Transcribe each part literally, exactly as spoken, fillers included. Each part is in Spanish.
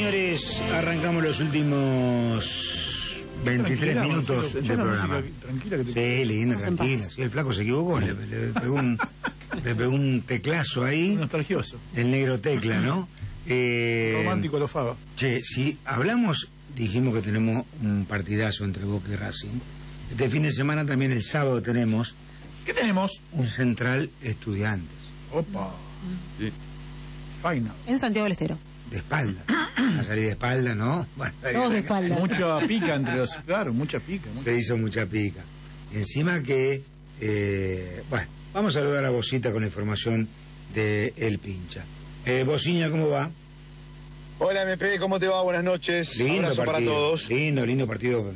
señores, arrancamos los últimos veintitrés tranquila, minutos del programa. Música, tranquila que te sí, lindo, tranquila. Si sí, el flaco se equivocó, le, le pegó un le pegó un teclazo ahí. Nostalgioso. El negro tecla, ¿no? Eh, Romántico lo Faba. Che, si hablamos, dijimos que tenemos un partidazo entre Boca y Racing. Este fin de semana también, el sábado, tenemos... ¿Qué tenemos? Un Central Estudiantes. Opa. Sí. Faina. En Santiago del Estero. De espalda. A salir de espalda, ¿no? Bueno, todos de espalda. Mucha pica entre los... Claro, mucha pica. Mucha. Se hizo mucha pica. Y encima que... Eh, bueno, vamos a saludar a Bocita con la información de El Pincha. Eh, Bociña, ¿cómo va? Hola, M P, ¿cómo te va? Buenas noches. Lindo Abrazo partido, para todos. Lindo, lindo partido.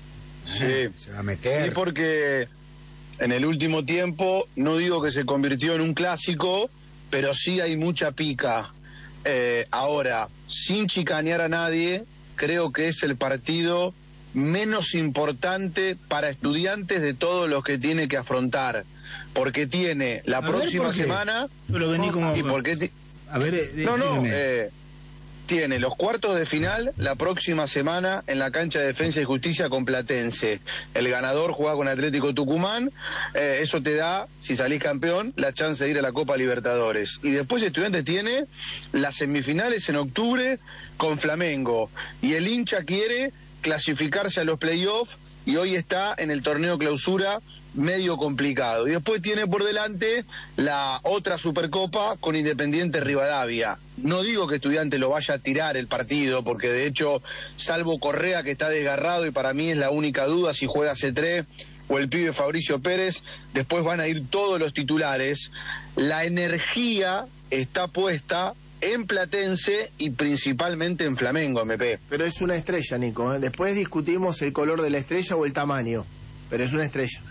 Sí. Eh, se va a meter. Sí, porque en el último tiempo, no digo que se convirtió en un clásico, pero sí hay mucha pica. Eh, ahora, sin chicanear a nadie, creo que es el partido menos importante para Estudiantes de todos los que tiene que afrontar. Porque tiene la a próxima ver, ¿por semana... Yo lo vení como... Y porque ti... A ver, eh, no, no, eh, tiene los cuartos de final la próxima semana en la cancha de Defensa y Justicia con Platense. El ganador juega con Atlético Tucumán, eh, eso te da, si salís campeón, la chance de ir a la Copa Libertadores. Y después Estudiantes tiene las semifinales en octubre con Flamengo. Y el hincha quiere clasificarse a los playoffs y hoy está en el torneo clausura medio complicado. Y después tiene por delante la otra Supercopa con Independiente Rivadavia. No digo que Estudiante lo vaya a tirar el partido, porque de hecho, salvo Correa, que está desgarrado y para mí es la única duda si juega C tres o el pibe Fabricio Pérez, después van a ir todos los titulares. La energía está puesta en Platense y principalmente en Flamengo, M P. Pero es una estrella, Nico, ¿eh? Después discutimos el color de la estrella o el tamaño, pero es una estrella.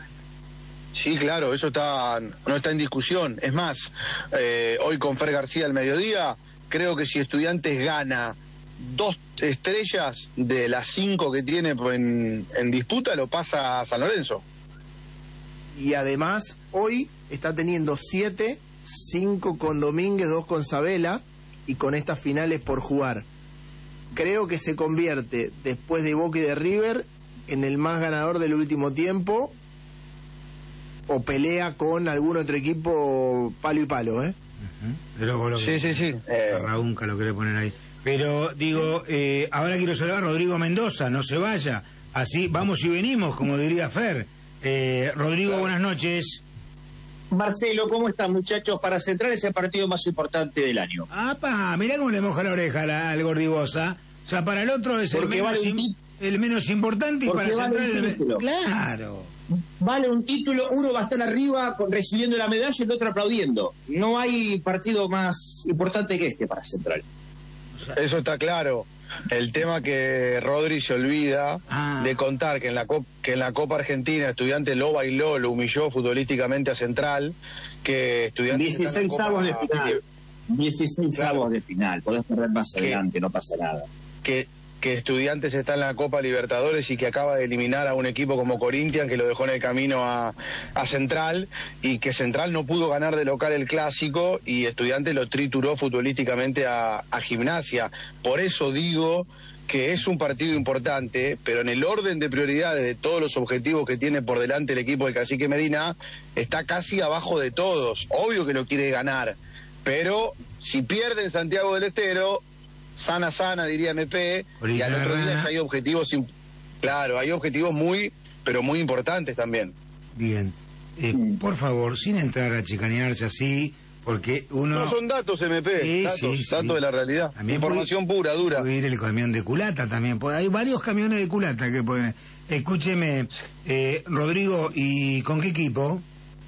Sí, claro, eso está no está en discusión. Es más, eh, hoy con Fer García al mediodía, creo que si Estudiantes gana dos estrellas de las cinco que tiene en, en disputa, lo pasa a San Lorenzo. Y además, hoy está teniendo siete, cinco con Domínguez, dos con Sabela, y con estas finales por jugar. Creo que se convierte, después de Boca y de River, en el más ganador del último tiempo, o pelea con algún otro equipo palo y palo, ¿eh? Uh-huh. Pero vos lo sí, que, sí, sí. Eh... Raúnca lo quiere poner ahí. Pero, digo, eh, ahora quiero saludar a Rodrigo Mendoza, no se vaya. Así, vamos y venimos, como diría Fer. Eh, Rodrigo, buenas noches. Marcelo, ¿cómo están, muchachos? Para centrar ese partido más importante del año. ¡Apa! Mirá cómo le moja la oreja la, al Gordibosa. O sea, para el otro es el menos, vale in, el menos importante y para vale centrar el... Claro. Vale un título, uno va a estar arriba con, recibiendo la medalla y el otro aplaudiendo. No hay partido más importante que este para Central. O sea, eso está claro. El tema que Rodri se olvida ah. de contar que en la Copa, que en la Copa Argentina Estudiantes lo bailó, lo humilló futbolísticamente a Central, que Estudiantes dieciséis avos de final. dieciséis avos de final, podés perder más adelante, no pasa nada. Que que Estudiantes está en la Copa Libertadores y que acaba de eliminar a un equipo como Corinthians, que lo dejó en el camino a, a Central, y que Central no pudo ganar de local el Clásico y Estudiantes lo trituró futbolísticamente a, a Gimnasia. Por eso digo que es un partido importante, pero en el orden de prioridades de todos los objetivos que tiene por delante el equipo del Cacique Medina, está casi abajo de todos. Obvio que lo quiere ganar, pero si pierde en Santiago del Estero, sana sana, diría M P, y al otro día hay objetivos, claro, hay objetivos muy, pero muy importantes también. Bien, eh, mm. por favor, sin entrar a chicanearse así, porque uno... No son datos, M P, sí, datos, sí, sí. datos de la realidad, también información puede, pura, dura. Puede ir el camión de culata también, puede, hay varios camiones de culata que pueden... Escúcheme, eh, Rodrigo, ¿y con qué equipo?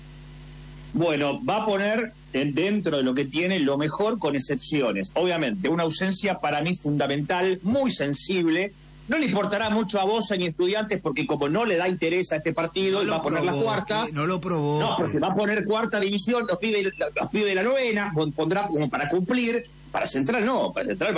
Bueno, va a poner dentro de lo que tiene lo mejor, con excepciones. Obviamente, una ausencia para mí fundamental, muy sensible. No le importará mucho a Bosa ni Estudiantes, porque como no le da interés a este partido, no él va a poner provoque, la cuarta. No lo probó. No, porque va a poner cuarta división, los pide, los pide de la novena, pondrá como para cumplir. Para Central no, para Central